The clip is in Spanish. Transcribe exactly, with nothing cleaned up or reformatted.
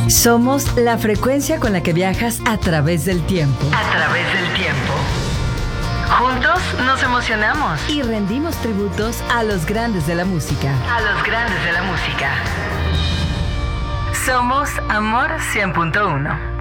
Somos la frecuencia con la que viajas a través del tiempo. A través del tiempo. Juntos nos emocionamos. Y rendimos tributos a los grandes de la música. A los grandes de la música. Somos Amor cien punto uno.